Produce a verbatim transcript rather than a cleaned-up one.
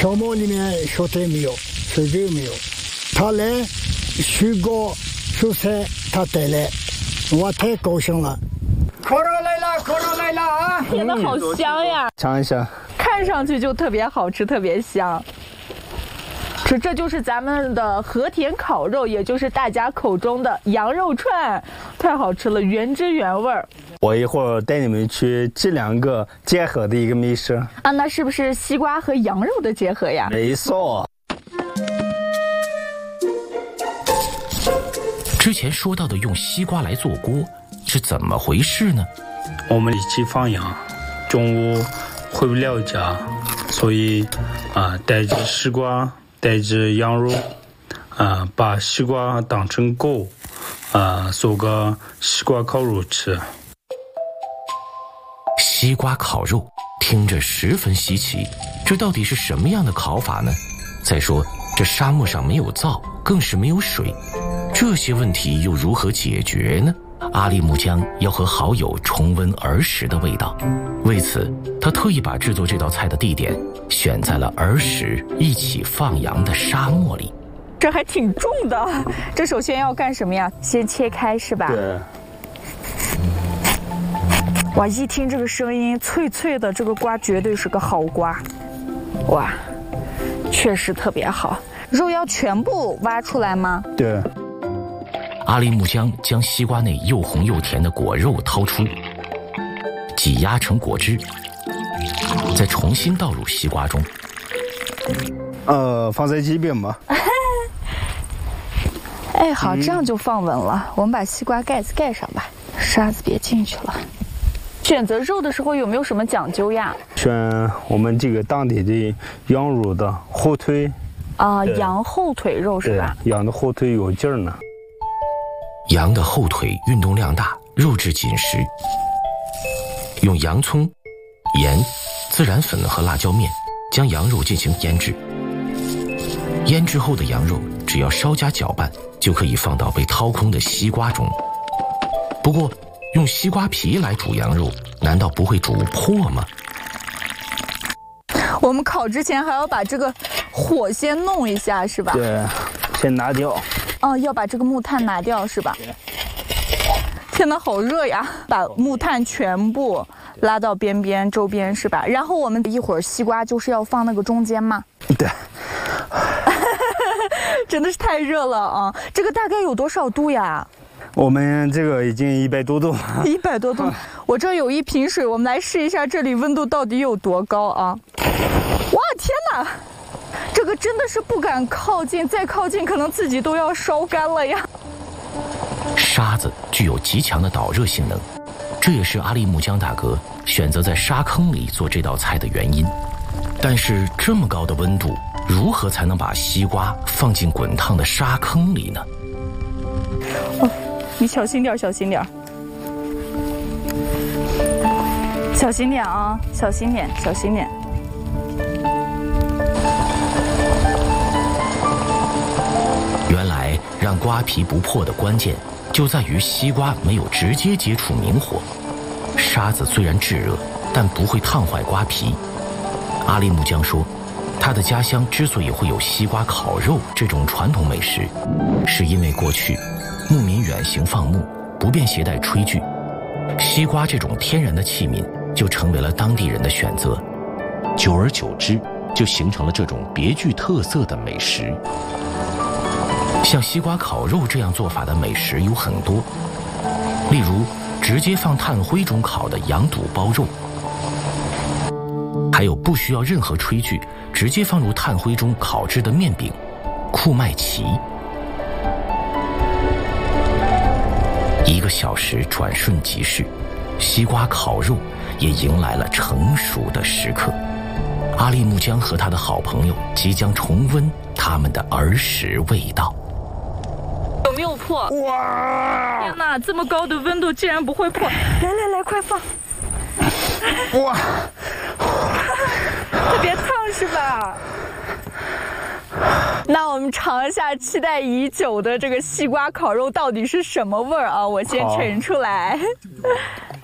小磨里面水水没有，水水没有。他来水果蔬菜他带来，我太高兴了。烤肉来了，烤肉来了啊！ 甜的好香呀！ 尝一下， 看上去就特别好吃，特别香。这这就是咱们的和田烤肉，也就是大家口中的羊肉串，太好吃了，原汁原味儿。 我一会儿带你们去这两个结合的一个美食啊，那是不是西瓜和羊肉的结合呀？ 没错。 之前说到的用西瓜来做锅是怎么回事呢？ 我们一起放羊，中午回不了家，所以啊，带着西瓜，带着羊肉，啊，把西瓜当成锅，啊，做个西瓜烤肉吃。 西瓜烤肉听着十分稀奇，这到底是什么样的烤法呢？再说这沙漠上没有灶，更是没有水，这些问题又如何解决呢？阿力木江要和好友重温儿时的味道，为此他特意把制作这道菜的地点选在了儿时一起放羊的沙漠里。 这还挺重的，这首先要干什么呀？先切开是吧？ 对。 哇，一听这个声音脆脆的，这个瓜绝对是个好瓜。哇，确实特别好。肉要全部挖出来吗？ 对。 阿力木江将西瓜内又红又甜的果肉掏出，挤压成果汁，再重新倒入西瓜中。 呃，放在这边吧。 哎，好，这样就放稳了。我们把西瓜盖子盖上吧，沙子别进去了。选择肉的时候有没有什么讲究呀？ 选我们这个当地的羊肉的后腿。 啊、呃，羊后腿肉是吧？ 羊的后腿有劲儿呢。 羊的后腿运动量大，肉质紧实。用洋葱、盐、孜然粉和辣椒面将羊肉进行腌制。腌制后的羊肉只要稍加搅拌，就可以放到被掏空的西瓜中。不过，用西瓜皮来煮羊肉，难道不会煮破吗？ 我们烤之前还要把这个火先弄一下，是吧？ 对，先拿掉。 哦，要把这个木炭拿掉，是吧？天哪，好热呀！把木炭全部拉到边边周边，是吧？然后我们一会儿西瓜就是要放那个中间吗？ 对。 真的是太热了啊！这个大概有多少度呀？ 我们这个已经一百多度， 一百多度。我这有一瓶水，我们来试一下这里温度到底有多高啊！哇，天哪，这个真的是不敢靠近，再靠近可能自己都要烧干了呀。 沙子具有极强的导热性能，这也是阿力木江大哥选择在沙坑里做这道菜的原因。但是这么高的温度，如何才能把西瓜放进滚烫的沙坑里呢？ 哦，你小心点，小心点，小心点啊！小心点，小心点。 原来让瓜皮不破的关键就在于西瓜没有直接接触明火。沙子虽然炙热，但不会烫坏瓜皮。阿力木江说，他的家乡之所以会有西瓜烤肉这种传统美食，是因为过去牧民远行放牧，不便携带炊具，西瓜这种天然的器皿就成为了当地人的选择。久而久之，就形成了这种别具特色的美食。像西瓜烤肉这样做法的美食有很多，例如直接放炭灰中烤的羊肚包肉，还有不需要任何炊具，直接放入炭灰中烤制的面饼库麦奇。一个小时转瞬即逝，西瓜烤肉也迎来了成熟的时刻。阿力木江和他的好朋友即将重温他们的儿时味道。 有没有破？哇！天哪，这么高的温度竟然不会破！来来来，快放！ 哇！ 特别烫是吧？那我们尝一下期待已久的这个西瓜烤肉到底是什么味儿啊？我先盛出来。